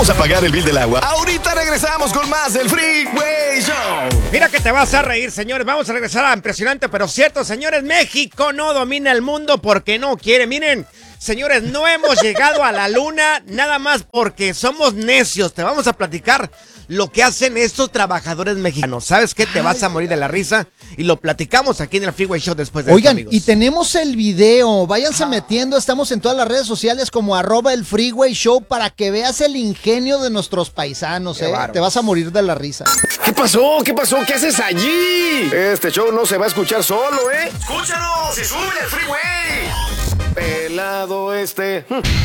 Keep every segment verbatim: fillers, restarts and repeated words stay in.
Vamos a pagar el bill del agua. Ahorita regresamos con más del Freeway Show. Mira que te vas a reír, señores. Vamos a regresar a impresionante, pero cierto, señores. México no domina el mundo porque no quiere. Miren, señores, no hemos llegado a la luna nada más porque somos necios. Te vamos a platicar lo que hacen estos trabajadores mexicanos. ¿Sabes qué? Te vas a morir de la risa y lo platicamos aquí en el Freeway Show después de Oigan, esto, amigos. y tenemos el video. Váyanse metiendo. Estamos en todas las redes sociales como arroba el Freeway Show para que veas el ingenio de nuestros paisanos. Qué ¿eh? bárbaro. Te vas a morir de la risa. ¿Qué pasó? ¿Qué pasó? ¿Qué haces allí? Este show no se va a escuchar solo, ¿eh? ¡Escúchanos! ¡Y sube el Freeway! Pelado este.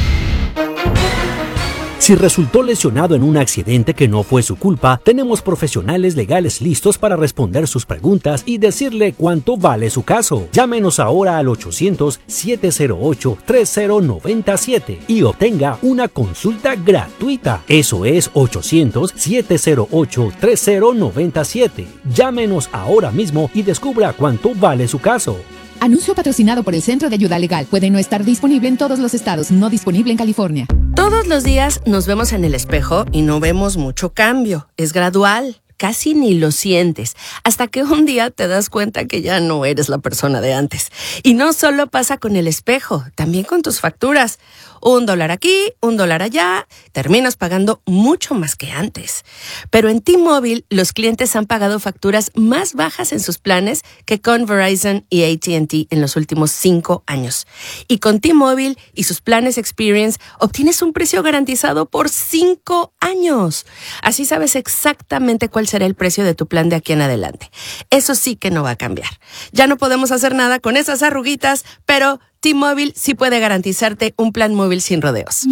Si resultó lesionado en un accidente que no fue su culpa, tenemos profesionales legales listos para responder sus preguntas y decirle cuánto vale su caso. Llámenos ahora al ochocientos, siete cero ocho, tres cero nueve siete y obtenga una consulta gratuita. Eso es ochocientos, siete cero ocho, tres cero nueve siete. Llámenos ahora mismo y descubra cuánto vale su caso. Anuncio patrocinado por el Centro de Ayuda Legal. Puede no estar disponible en todos los estados, no disponible en California. Todos los días nos vemos en el espejo y no vemos mucho cambio. Es gradual. Casi ni lo sientes, hasta que un día te das cuenta que ya no eres la persona de antes. Y no solo pasa con el espejo, también con tus facturas. Un dólar aquí, un dólar allá, terminas pagando mucho más que antes. Pero en T-Mobile, los clientes han pagado facturas más bajas en sus planes que con Verizon y A T and T en los últimos cinco años. Y con T-Mobile y sus planes Experience, obtienes un precio garantizado por cinco años. Así sabes exactamente cuál será el precio de tu plan de aquí en adelante. Eso sí que no va a cambiar. Ya no podemos hacer nada con esas arruguitas, pero T-Mobile sí puede garantizarte un plan móvil sin rodeos.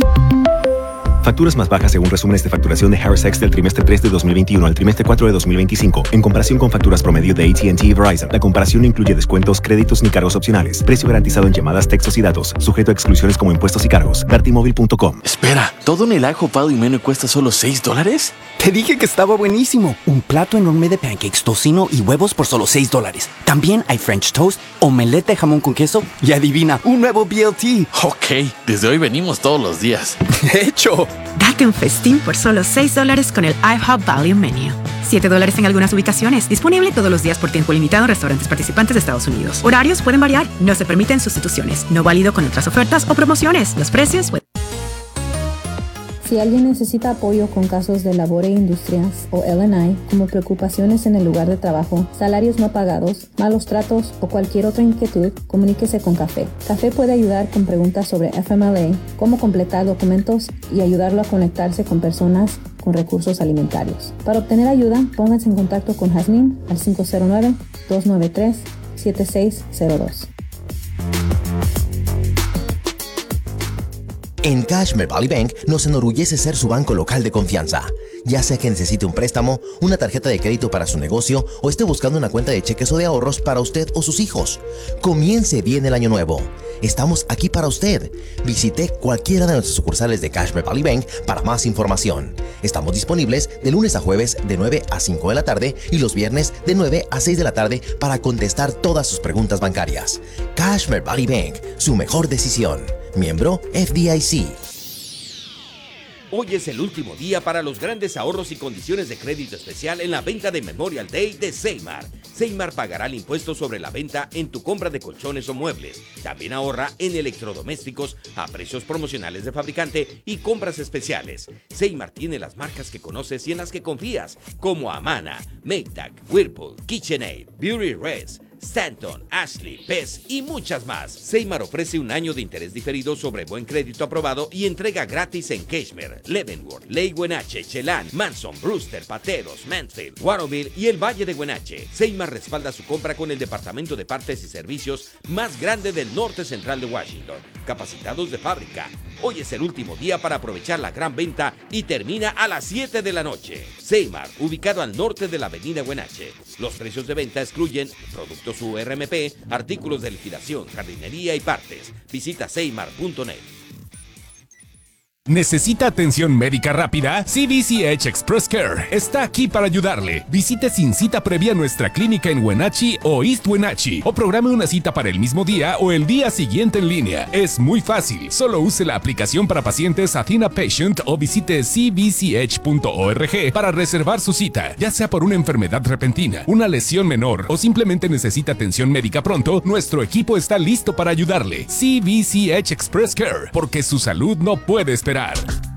Facturas más bajas según resúmenes de facturación de Harris X del trimestre tres de dos mil veintiuno al trimestre cuatro de dos mil veinticinco. En comparación con facturas promedio de A T and T y Verizon, la comparación no incluye descuentos, créditos ni cargos opcionales. Precio garantizado en llamadas, textos y datos. Sujeto a exclusiones como impuestos y cargos. ver t mobile punto com. Espera, ¿todo en el ajo Value Menu cuesta solo seis dólares? Te dije que estaba buenísimo. Un plato enorme de pancakes, tocino y huevos por solo seis dólares. También hay French toast, omelette de jamón con queso y adivina, un nuevo B L T. Ok, desde hoy venimos todos los días. De hecho, date un festín por solo seis dólares con el IHOP Value Menu. siete dólares en algunas ubicaciones. Disponible todos los días por tiempo limitado en restaurantes participantes de Estados Unidos. Horarios pueden variar. No se permiten sustituciones. No válido con otras ofertas o promociones. Los precios pueden... Si alguien necesita apoyo con casos de labor e industrias o L and I, como preocupaciones en el lugar de trabajo, salarios no pagados, malos tratos o cualquier otra inquietud, comuníquese con Café. Café puede ayudar con preguntas sobre F M L A, cómo completar documentos y ayudarlo a conectarse con personas con recursos alimentarios. Para obtener ayuda, pónganse en contacto con Jazmín al cinco cero nueve, dos nueve tres, siete seis cero dos. En Cashmere Valley Bank nos enorgullece ser su banco local de confianza. Ya sea que necesite un préstamo, una tarjeta de crédito para su negocio o esté buscando una cuenta de cheques o de ahorros para usted o sus hijos. Comience bien el año nuevo. Estamos aquí para usted. Visite cualquiera de nuestras sucursales de Cashmere Valley Bank para más información. Estamos disponibles de lunes a jueves de nueve a cinco de la tarde y los viernes de nueve a seis de la tarde para contestar todas sus preguntas bancarias. Cashmere Valley Bank, su mejor decisión. Miembro F D I C. Hoy es el último día para los grandes ahorros y condiciones de crédito especial en la venta de Memorial Day de Seymar. Seymar pagará el impuesto sobre la venta en tu compra de colchones o muebles. También ahorra en electrodomésticos a precios promocionales de fabricante y compras especiales. Seymar tiene las marcas que conoces y en las que confías, como Amana, Maytag, Whirlpool, KitchenAid, Beauty Rest, Stanton, Ashley, Pez y muchas más. Seymar ofrece un año de interés diferido sobre buen crédito aprobado y entrega gratis en Cashmere, Leavenworth, Lake Wenatchee, Chelan, Manson, Brewster, Pateros, Mansfield, Warrenville y el Valle de Wenatchee. Seymar respalda su compra con el departamento de partes y servicios más grande del norte central de Washington, capacitados de fábrica. Hoy es el último día para aprovechar la gran venta y termina a las siete de la noche. Seymar, ubicado al norte de la avenida Wenatchee. Los precios de venta excluyen productos U R M P, artículos de liquidación, jardinería y partes. Visita seymar punto net. ¿Necesita atención médica rápida? C B C H Express Care está aquí para ayudarle. Visite sin cita previa nuestra clínica en Wenatchee o East Wenatchee o programe una cita para el mismo día o el día siguiente en línea. Es muy fácil. Solo use la aplicación para pacientes Athena Patient o visite c b c h punto org para reservar su cita. Ya sea por una enfermedad repentina, una lesión menor o simplemente necesita atención médica pronto, nuestro equipo está listo para ayudarle. C B C H Express Care, porque su salud no puede esperar.